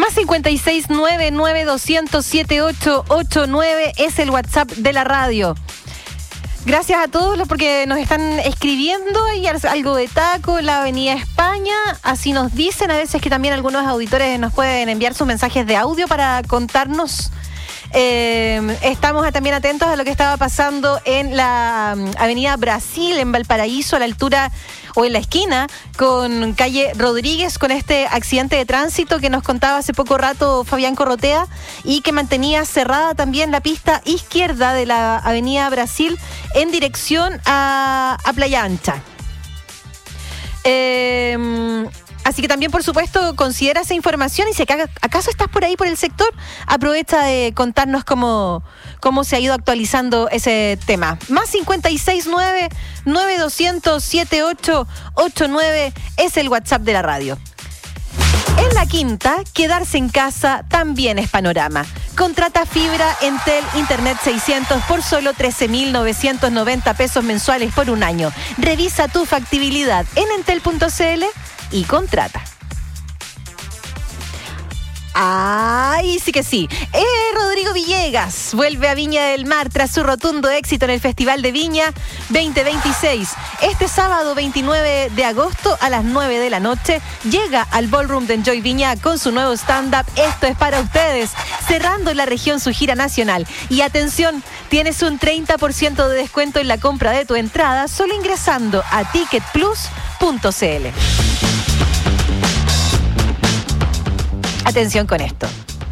Más 569-9200-7889 es el WhatsApp de la radio. Gracias a todos los porque nos están escribiendo. Hay algo de taco en la Avenida España. Así nos dicen. A veces que también algunos auditores nos pueden enviar sus mensajes de audio para contarnos. Estamos también atentos a lo que estaba pasando en la Avenida Brasil, en Valparaíso, a la altura o en la esquina con calle Rodríguez, con este accidente de tránsito que nos contaba hace poco rato Fabián Corrotea y que mantenía cerrada también la pista izquierda de la Avenida Brasil en dirección a Playa Ancha. Así que también, por supuesto, considera esa información y si acaso estás por ahí por el sector, aprovecha de contarnos cómo se ha ido actualizando ese tema. Más 569-9200-7889 es el WhatsApp de la radio. En La Quinta, quedarse en casa también es panorama. Contrata fibra Entel Internet 600 por solo 13.990 pesos mensuales por un año. Revisa tu factibilidad en entel.cl y contrata. ¡Ay, sí que sí! Rodrigo Villegas vuelve a Viña del Mar tras su rotundo éxito en el Festival de Viña 2026. Este sábado 29 de agosto a las 9 de la noche llega al Ballroom de Enjoy Viña con su nuevo stand-up Esto es para ustedes, cerrando en la región su gira nacional. Y atención, tienes un 30% de descuento en la compra de tu entrada solo ingresando a ticketplus.cl. Atención con esto.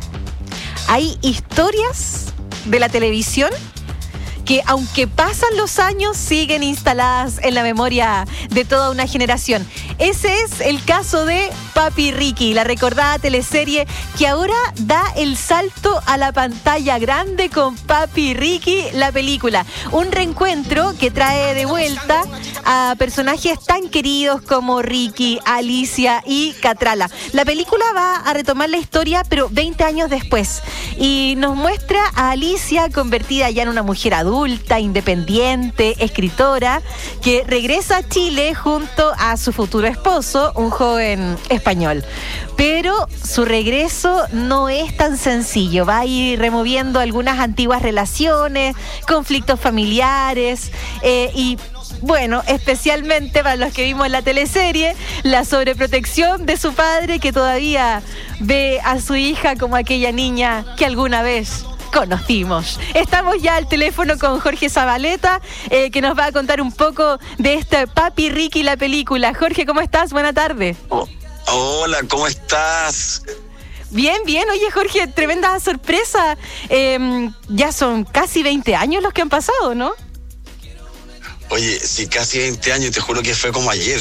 Hay historias de la televisión que, aunque pasan los años, siguen instaladas en la memoria de toda una generación. Ese es el caso de Papi Ricky, la recordada teleserie que ahora da el salto a la pantalla grande con Papi Ricky, la película. Un reencuentro que trae de vuelta a personajes tan queridos como Ricky, Alicia y Catrala. La película va a retomar la historia, pero 20 años después. Y nos muestra a Alicia convertida ya en una mujer adulta, independiente, escritora, que regresa a Chile junto a su futuro esposo, un joven español. Pero su regreso no es tan sencillo. Va a ir removiendo algunas antiguas relaciones, conflictos familiares y... bueno, especialmente para los que vimos la teleserie, la sobreprotección de su padre que todavía ve a su hija como aquella niña que alguna vez conocimos. Estamos ya al teléfono con Jorge Zabaleta, que nos va a contar un poco de este Papi Ricky, la película. Jorge, ¿cómo estás? Buena tarde. Hola, ¿cómo estás? Bien, bien. Oye, Jorge, tremenda sorpresa. Ya son casi 20 años los que han pasado, ¿no? Oye, sí, casi 20 años, te juro que fue como ayer.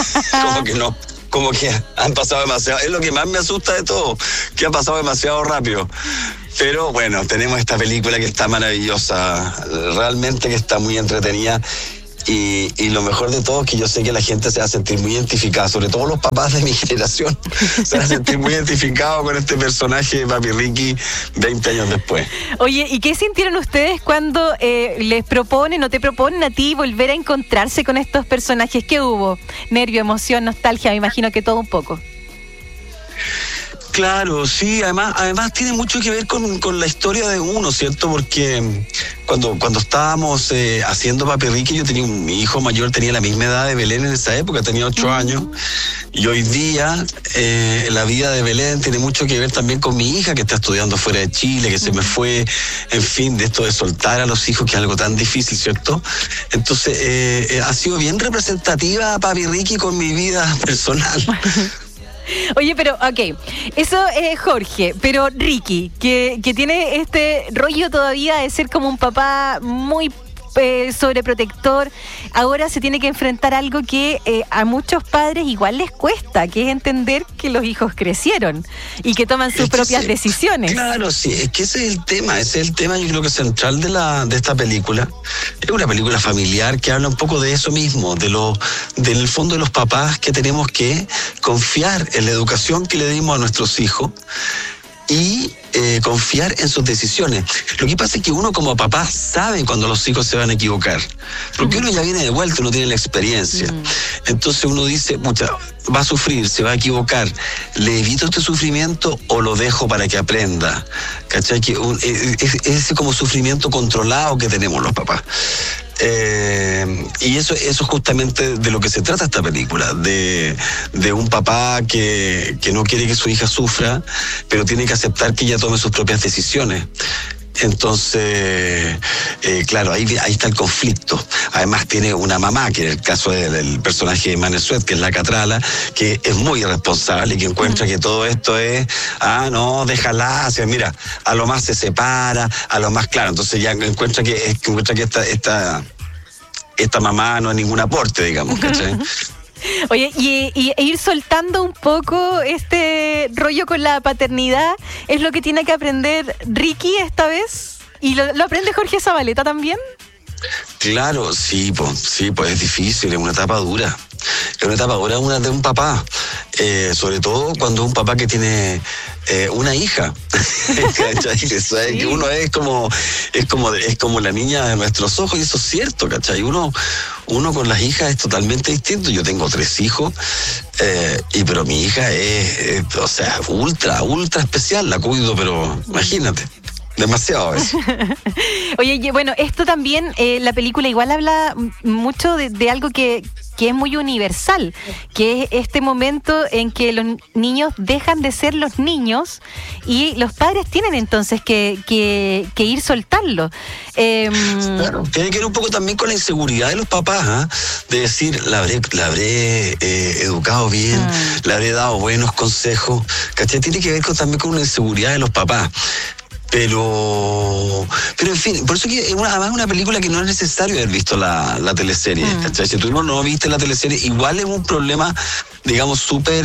como que han pasado demasiado. Es lo que más me asusta de todo, que ha pasado demasiado rápido. Pero bueno, tenemos esta película que está maravillosa, realmente que está muy entretenida. Y lo mejor de todo es que yo sé que la gente se va a sentir muy identificada, sobre todo los papás de mi generación, se van a sentir muy identificados con este personaje de Papi Ricky 20 años después. Oye, ¿y qué sintieron ustedes cuando les proponen o te proponen a ti volver a encontrarse con estos personajes? ¿Qué hubo? Nervio, emoción, nostalgia, me imagino que todo un poco. Claro, sí, además tiene mucho que ver con la historia de uno, ¿cierto? Porque cuando estábamos haciendo Papi Ricky, mi hijo mayor tenía la misma edad de Belén en esa época, tenía 8 años, y hoy día la vida de Belén tiene mucho que ver también con mi hija que está estudiando fuera de Chile, que se me fue, en fin, de esto de soltar a los hijos, que es algo tan difícil, ¿cierto? Entonces, ha sido bien representativa Papi Ricky con mi vida personal. Oye, pero, ok, eso es Jorge, pero Ricky, que tiene este rollo todavía de ser como un papá muy sobreprotector, ahora se tiene que enfrentar algo que a muchos padres igual les cuesta, que es entender que los hijos crecieron y que toman sus propias decisiones. Claro, sí, es que ese es el tema yo creo que central de esta película. Es una película familiar que habla un poco de eso mismo, del fondo de los papás que tenemos que confiar en la educación que le dimos a nuestros hijos. y confiar en sus decisiones. Lo que pasa es que uno como papá sabe cuando los hijos se van a equivocar, porque uno ya viene de vuelta, uno tiene la experiencia. Entonces uno dice, va a sufrir, se va a equivocar, ¿le evito este sufrimiento o lo dejo para que aprenda? ¿Cachai? Que es ese como sufrimiento controlado que tenemos los papás. Y eso es justamente de lo que se trata esta película, de un papá que no quiere que su hija sufra, pero tiene que aceptar que ella tome sus propias decisiones. Entonces, claro, ahí está el conflicto. Además tiene una mamá, que en el caso del personaje de Manesuet, que es la Catrala, que es muy irresponsable y que encuentra que todo esto es, no, déjala, o sea, mira, a lo más se separa, a lo más, claro, entonces ya encuentra que esta mamá no es ningún aporte, digamos, ¿cachai? Oye, y ir soltando un poco este rollo con la paternidad es lo que tiene que aprender Ricky esta vez. ¿Y lo aprende Jorge Zabaleta también? Claro, sí, pues es difícil, es una etapa dura. Es una etapa dura de un papá, sobre todo cuando un papá que tiene una hija. ¿Cachai? ¿Sabes? Que uno es como la niña de nuestros ojos, y eso es cierto, ¿cachai? Uno con las hijas es totalmente distinto. Yo tengo 3 hijos, pero mi hija es ultra especial, la cuido, pero imagínate. Demasiado eso. Oye, bueno, esto también, la película igual habla mucho de algo que es muy universal, que es este momento en que los niños dejan de ser los niños y los padres tienen entonces que ir soltarlo. Claro, tiene que ver un poco también con la inseguridad de los papás, de decir, la habré educado bien, le habré dado buenos consejos, ¿cachai? Tiene que ver también con una inseguridad de los papás. Pero en fin, por eso que además es una película que no es necesario haber visto la teleserie, ¿cachai? Si tú no viste la teleserie, igual es un problema, digamos, súper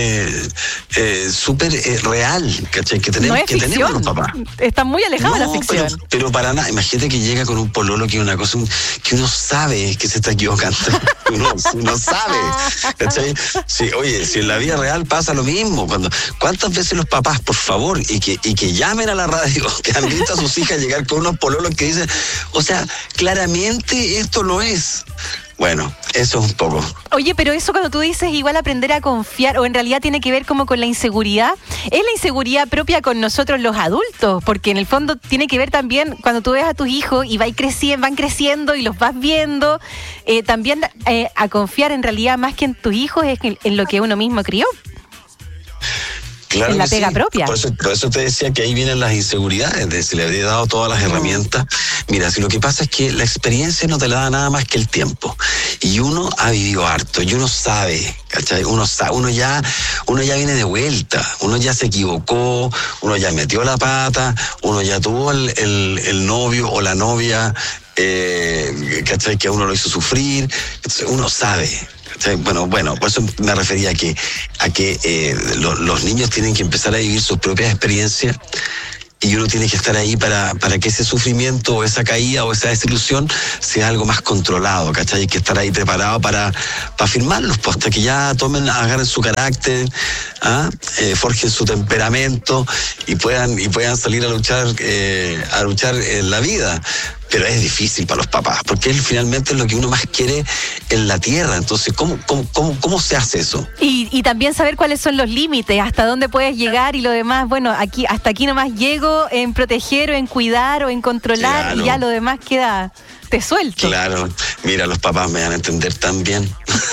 real, ¿cachai? Que tenemos los papás. Está muy alejado de la ficción. Pero para nada, imagínate que llega con un pololo que es una cosa que uno sabe que se está equivocando. uno sabe, ¿cachai? Sí, oye, si en la vida real pasa lo mismo. ¿Cuántas veces los papás, por favor, y que llamen a la radio, que han visto a sus hijas llegar con unos pololos que dicen, o sea, claramente esto no es. Bueno, eso es un poco. Oye, pero eso cuando tú dices igual aprender a confiar, o en realidad tiene que ver como con la inseguridad, es la inseguridad propia con nosotros los adultos, porque en el fondo tiene que ver también cuando tú ves a tus hijos y van creciendo y los vas viendo, también a confiar en realidad más que en tus hijos es en lo que uno mismo crió. Claro, en la pega propia. Por eso te decía que ahí vienen las inseguridades, de si le habría dado todas las herramientas. Mira, si lo que pasa es que la experiencia no te la da nada más que el tiempo. Y uno ha vivido harto, y uno sabe, ¿cachai? Uno ya viene de vuelta, uno ya se equivocó, uno ya metió la pata, uno ya tuvo el novio o la novia, ¿cachai? Que a uno lo hizo sufrir. Entonces, uno sabe. Bueno, por eso me refería a que los niños tienen que empezar a vivir sus propias experiencias y uno tiene que estar ahí para que ese sufrimiento o esa caída o esa desilusión sea algo más controlado, ¿cachai? Hay que estar ahí preparado para firmarlos, pues, hasta que ya agarren su carácter, forjen su temperamento y puedan salir a luchar en la vida. Pero es difícil para los papás, porque finalmente es lo que uno más quiere en la tierra. Entonces, ¿cómo se hace eso? Y también saber cuáles son los límites, hasta dónde puedes llegar y lo demás, bueno, hasta aquí nomás llego en proteger o en cuidar o en controlar, claro. Y ya lo demás queda, te suelto. Claro, mira, los papás me van a entender tan bien.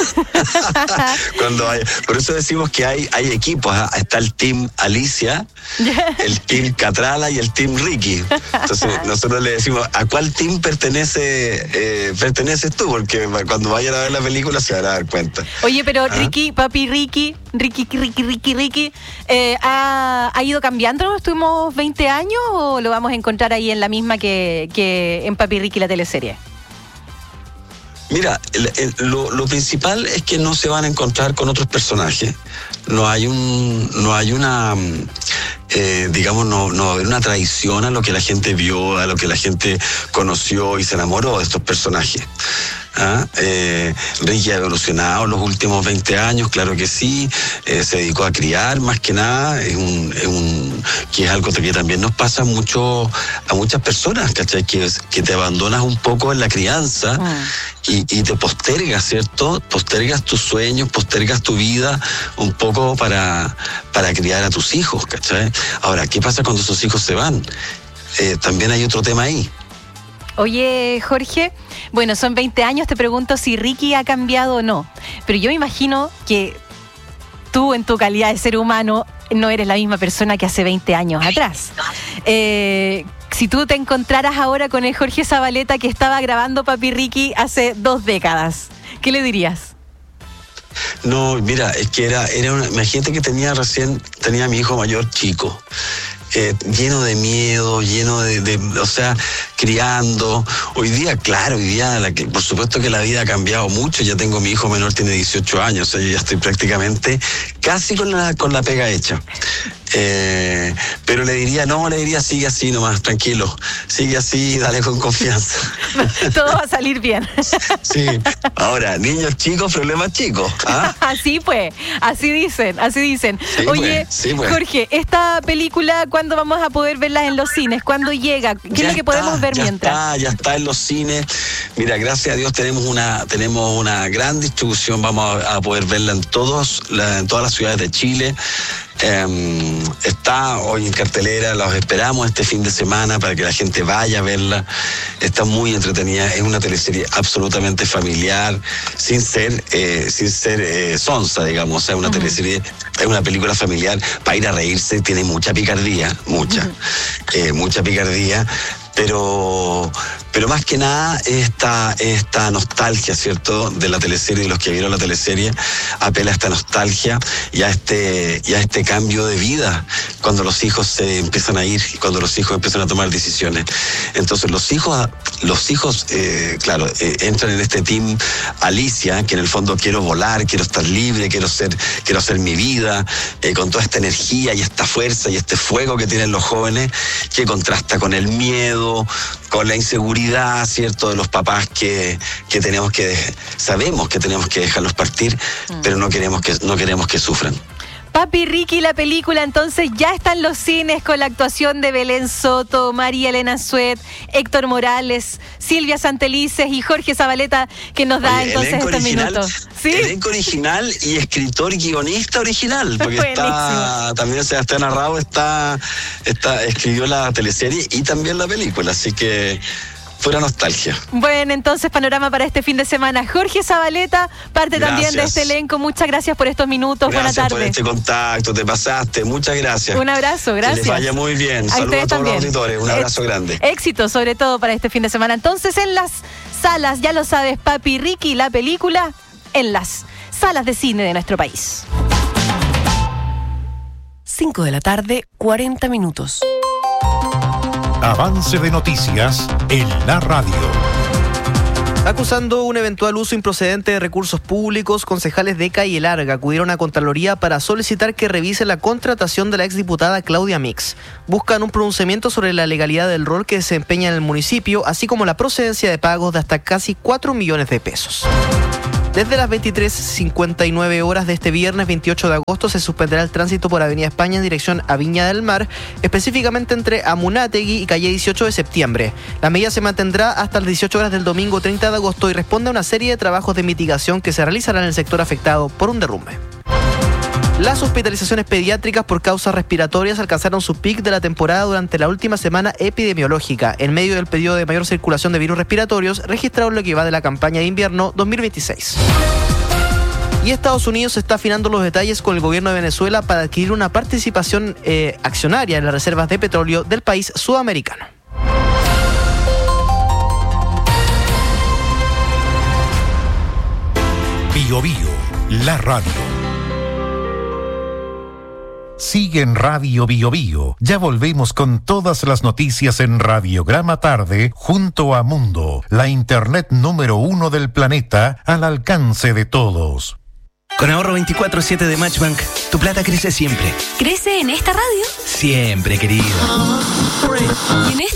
Por eso decimos que hay equipos, está el team Alicia, el team Catrala y el team Ricky. Entonces nosotros le decimos, ¿a cuál team perteneces tú? Porque cuando vayan a ver la película se van a dar cuenta. Oye, pero Ricky, papi Ricky, ¿ha ido cambiando los últimos 20 años o lo vamos a encontrar ahí en la misma que en Papi Ricky la teleserie? Mira, lo principal es que no se van a encontrar con otros personajes. No hay una, digamos, no va a haber una traición a lo que la gente vio, a lo que la gente conoció y se enamoró de estos personajes. Ricky ha evolucionado los últimos 20 años, claro que sí. Se dedicó a criar más que nada, que es algo que también nos pasa mucho a muchas personas, ¿cachai? Que te abandonas un poco en la crianza y te postergas, ¿cierto? Postergas tus sueños, postergas tu vida un poco para criar a tus hijos, ¿cachai? Ahora, ¿qué pasa cuando esos hijos se van? También hay otro tema ahí. Oye, Jorge, bueno, son 20 años, te pregunto si Ricky ha cambiado o no, pero yo me imagino que tú en tu calidad de ser humano no eres la misma persona que hace 20 años atrás. Si tú te encontraras ahora con el Jorge Zabaleta que estaba grabando Papi Ricky hace 2 décadas, ¿qué le dirías? No, mira, es que era imagínate que tenía a mi hijo mayor chico. Lleno de miedo, lleno de o sea, criando. Hoy día, por supuesto que la vida ha cambiado mucho. Ya tengo mi hijo menor, tiene 18 años, o sea, yo ya estoy prácticamente casi con la pega hecha. Pero le diría, sigue así nomás, tranquilo, sigue así, dale con confianza. Todo va a salir bien. Sí, ahora, niños chicos, problemas chicos. Así pues, así dicen. Sí, oye, pues. Jorge, esta película, ¿cuándo vamos a poder verla en los cines? ¿Cuándo llega? ¿Qué es lo que podemos ver mientras? Ya está en los cines. Mira, gracias a Dios tenemos una gran distribución, vamos a poder verla en todas las ciudades de Chile. Está hoy en cartelera, los esperamos este fin de semana para que la gente vaya a verla. Está muy entretenida, es una teleserie absolutamente familiar, sin ser sonsa, digamos. O sea, una teleserie, es una película familiar para ir a reírse, tiene mucha picardía, mucha picardía. Pero más que nada esta nostalgia, ¿cierto?, de la teleserie, de los que vieron la teleserie, apela a esta nostalgia y a este cambio de vida cuando los hijos se empiezan a ir, cuando los hijos empiezan a tomar decisiones. Entonces los hijos entran en este team Alicia, que en el fondo quiero volar, quiero estar libre, quiero hacer mi vida, con toda esta energía y esta fuerza y este fuego que tienen los jóvenes, que contrasta con el miedo, con la inseguridad, ¿cierto?, de los papás que sabemos que tenemos que dejarlos partir, pero no queremos que sufran. Papi Ricky, la película, entonces ya está en los cines con la actuación de Belén Soto, María Elena Suet, Héctor Morales, Silvia Santelices y Jorge Zabaleta, que nos da entonces estos minutos. ¿Sí? Elenco original y escritor y guionista original, porque también Sebastián Arrau escribió la teleserie y también la película, así que pura nostalgia. Bueno, entonces panorama para este fin de semana. Jorge Zabaleta, parte también de este elenco. Muchas gracias por estos minutos. Buenas tardes. Gracias por este contacto, te pasaste. Muchas gracias. Un abrazo, gracias. Que les vaya muy bien. Saludos a todos los auditores. Un abrazo grande. Éxito, sobre todo para este fin de semana. Entonces, en las salas, ya lo sabes, Papi Ricky, la película, en las salas de cine de nuestro país. 5:40 p.m. Avance de noticias en la radio. Acusando un eventual uso improcedente de recursos públicos, concejales de Calle Larga acudieron a Contraloría para solicitar que revise la contratación de la exdiputada Claudia Mix. Buscan un pronunciamiento sobre la legalidad del rol que desempeña en el municipio, así como la procedencia de pagos de hasta casi 4 millones de pesos. Desde las 23:59 horas de este viernes 28 de agosto se suspenderá el tránsito por Avenida España en dirección a Viña del Mar, específicamente entre Amunátegui y calle 18 de septiembre. La medida se mantendrá hasta las 18 horas del domingo 30 de agosto y responde a una serie de trabajos de mitigación que se realizarán en el sector afectado por un derrumbe. Las hospitalizaciones pediátricas por causas respiratorias alcanzaron su pic de la temporada durante la última semana epidemiológica, en medio del periodo de mayor circulación de virus respiratorios registrado en lo que va de la campaña de invierno 2026. Y Estados Unidos está afinando los detalles con el gobierno de Venezuela para adquirir una participación accionaria en las reservas de petróleo del país sudamericano. Bio Bio, la radio. Sigue en Radio Bio Bio. Ya volvemos con todas las noticias en Radiograma Tarde junto a Mundo, la internet número 1 del planeta al alcance de todos. Con ahorro 24/7 de Matchbank, tu plata crece siempre. ¿Crece en esta radio? Siempre, querido. ¿Y en esta?